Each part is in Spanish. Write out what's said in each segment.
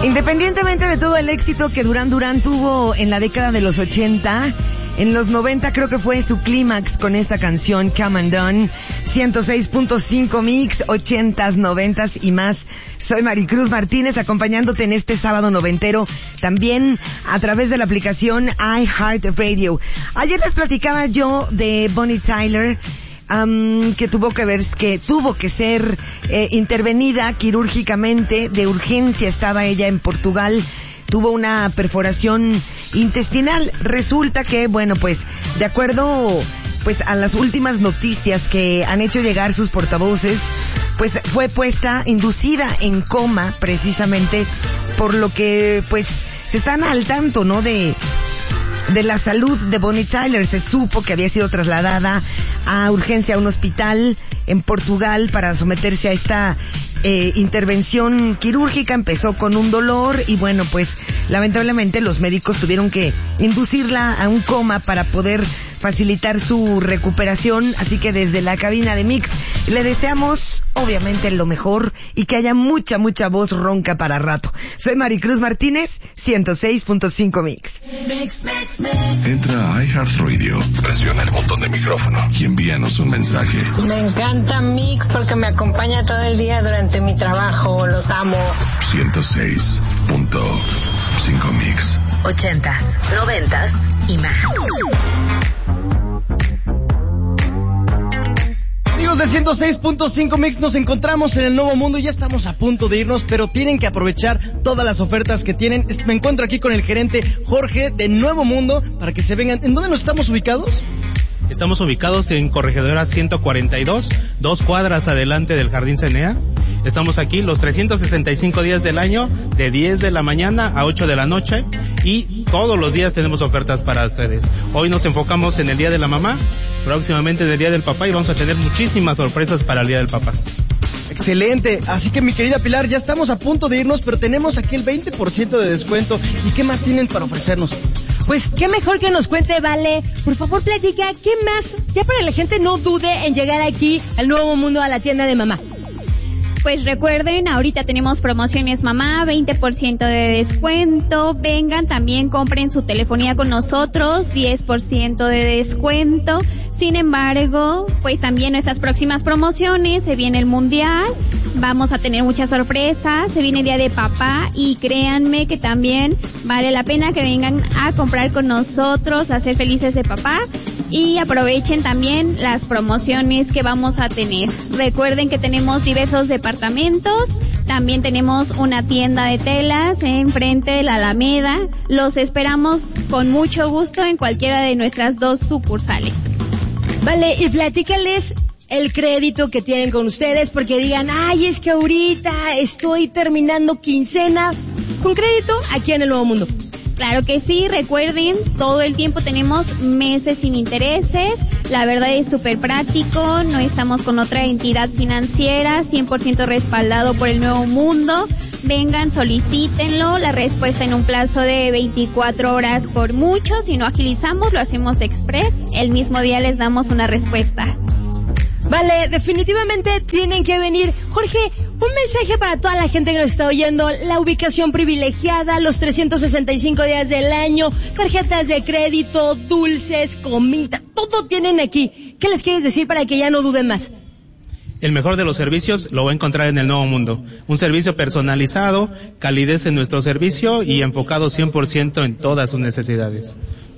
Independientemente de todo el éxito que Duran Duran tuvo en la década de los 80, en los 90 creo que fue su clímax con esta canción Come and Done. 106.5 Mix, 80s, 90s y más. Soy Maricruz Martínez, acompañándote en este sábado noventero, también a través de la aplicación iHeartRadio. Ayer les platicaba yo de Bonnie Tyler, que tuvo que ser intervenida quirúrgicamente de urgencia. Estaba ella en Portugal, tuvo una perforación intestinal. Resulta que, bueno, pues, de acuerdo pues a las últimas noticias que han hecho llegar sus portavoces, pues fue inducida en coma, precisamente por lo que pues se están al tanto, ¿no?, de la salud de Bonnie Tyler. Se supo que había sido trasladada a urgencia a un hospital en Portugal para someterse a esta intervención quirúrgica. Empezó con un dolor y, bueno, pues lamentablemente los médicos tuvieron que inducirla a un coma para poder facilitar su recuperación. Así que desde la cabina de Mix le deseamos obviamente lo mejor y que haya mucha voz ronca para rato. Soy Maricruz Martínez, 106.5 Mix. Entra a iHeartRadio, presiona el botón de micrófono y envíanos un mensaje. Me encanta Mix porque me acompaña todo el día durante mi trabajo. Los amo. 106.5 Mix. 80s, 90s y más. Amigos de 106.5 Mix, nos encontramos en el Nuevo Mundo y ya estamos a punto de irnos, pero tienen que aprovechar todas las ofertas que tienen. Me encuentro aquí con el gerente Jorge de Nuevo Mundo para que se vengan. ¿En dónde nos estamos ubicados? Estamos ubicados en Corregidora 142, 2 cuadras adelante del Jardín Cenea. Estamos aquí los 365 días del año, de 10 de la mañana a 8 de la noche, y todos los días tenemos ofertas para ustedes. Hoy nos enfocamos en el Día de la Mamá, próximamente en el Día del Papá, y vamos a tener muchísimas sorpresas para el Día del Papá. Excelente, así que mi querida Pilar, ya estamos a punto de irnos, pero tenemos aquí el 20% de descuento. ¿Y qué más tienen para ofrecernos? Pues qué mejor que nos cuente, Vale. Por favor, platica, ¿qué más? Ya para que la gente no dude en llegar aquí al Nuevo Mundo, a la tienda de mamá. Pues recuerden, ahorita tenemos promociones mamá, 20% de descuento. Vengan, también compren su telefonía con nosotros, 10% de descuento. Sin embargo, pues también nuestras próximas promociones, se viene el Mundial, vamos a tener muchas sorpresas, se viene el Día de Papá, y créanme que también vale la pena que vengan a comprar con nosotros, a ser felices de papá, y aprovechen también las promociones que vamos a tener. Recuerden que tenemos diversos departamentos, también tenemos una tienda de telas enfrente de la Alameda. Los esperamos con mucho gusto en cualquiera de nuestras 2 sucursales. Vale, y platícales el crédito que tienen con ustedes, porque digan, ay, es que ahorita estoy terminando quincena con crédito aquí en el Nuevo Mundo. Claro que sí, recuerden, todo el tiempo tenemos meses sin intereses. La verdad es súper práctico, no estamos con otra entidad financiera, 100% respaldado por el Nuevo Mundo. Vengan, solicítenlo, la respuesta en un plazo de 24 horas por mucho. Si no agilizamos, lo hacemos express, el mismo día les damos una respuesta. Vale, definitivamente tienen que venir. Jorge, un mensaje para toda la gente que nos está oyendo, la ubicación privilegiada, los 365 días del año, tarjetas de crédito, dulces, comida, todo tienen aquí. ¿Qué les quieres decir para que ya no duden más? El mejor de los servicios lo va a encontrar en el Nuevo Mundo. Un servicio personalizado, calidez en nuestro servicio y enfocado 100% en todas sus necesidades.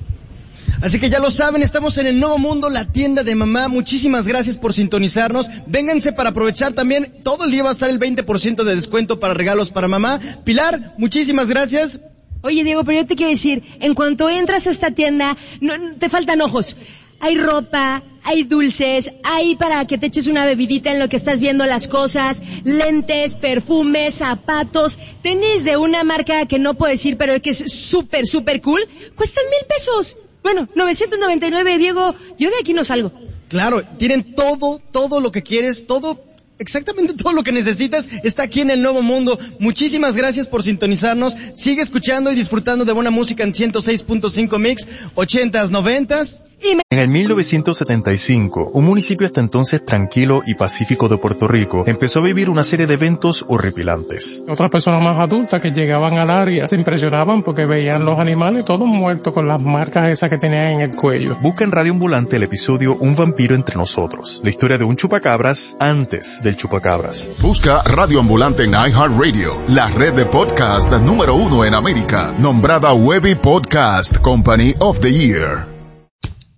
Así que ya lo saben, estamos en el Nuevo Mundo, la tienda de mamá. Muchísimas gracias por sintonizarnos. Vénganse para aprovechar también. Todo el día va a estar el 20% de descuento para regalos para mamá. Pilar, muchísimas gracias. Oye, Diego, pero yo te quiero decir, en cuanto entras a esta tienda, no te faltan ojos. Hay ropa, hay dulces, hay para que te eches una bebidita en lo que estás viendo las cosas, lentes, perfumes, zapatos, tenis de una marca que no puedo decir, pero que es súper cool. Cuestan $1,000. Bueno, 999, Diego, yo de aquí no salgo. Claro, tienen todo lo que quieres, exactamente todo lo que necesitas está aquí en el Nuevo Mundo. Muchísimas gracias por sintonizarnos. Sigue escuchando y disfrutando de buena música en 106.5 Mix, 80s, 90s En el 1975, un municipio hasta entonces tranquilo y pacífico de Puerto Rico empezó a vivir una serie de eventos horripilantes. Otras personas más adultas que llegaban al área se impresionaban porque veían los animales todos muertos con las marcas esas que tenían en el cuello. Busca en Radio Ambulante el episodio Un vampiro entre nosotros, la historia de un chupacabras antes del chupacabras. Busca Radio Ambulante en iHeartRadio, la red de podcast número 1 en América, nombrada Webby Podcast Company of the Year.